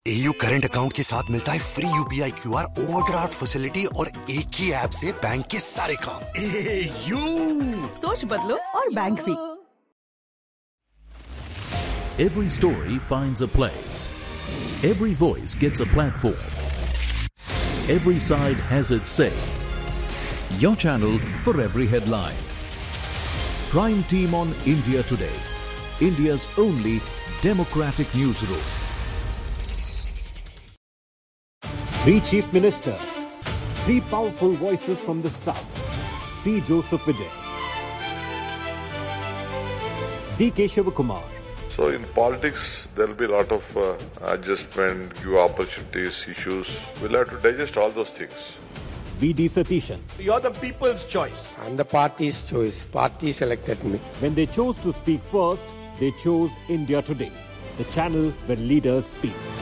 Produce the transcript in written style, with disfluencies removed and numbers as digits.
AU current account के साथ मिलता है free UPI QR overdraft facility और एक ही ऐप से बैंक के सारे काम। AU सोच बदलो और बैंक भी। Every story finds a place. Every voice gets a platform. Every side has its say. Your channel for every headline. Prime Team on India Today, India's only democratic newsroom. 3 chief ministers, 3 powerful voices from the south. C. Joseph Vijay, D.K. Shivakumar. So in politics, there will be a lot of adjustment, new opportunities, issues. We'll have to digest all those things. V.D. Satishan. You're the people's choice. I'm the party's choice. Party selected me. When they chose to speak first, they chose India Today, the channel where leaders speak.